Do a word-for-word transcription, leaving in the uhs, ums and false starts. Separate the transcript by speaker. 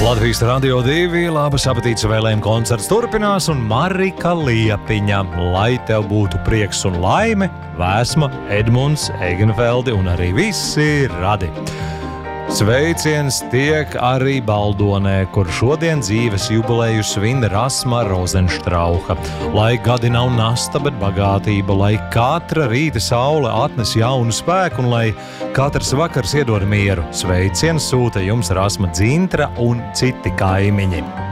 Speaker 1: Latvijas Radio divi, labas apetītes vēlējuma koncerts turpinās un Marika Liepiņa. Lai tev būtu prieks un laime, Vēsma, Edmunds, Egenfeldi un arī visi radi. Sveiciens tiek arī Baldonē, kur šodien dzīves jubileju svin Rasma Rozenštrauha. Lai gadi nav nasta, bet bagātība, lai katra rīta saule atnes jaunu spēku un lai katrs vakars iedod mieru. Sveiciens sūta jums Rasma Dzintra un citi kaimiņi.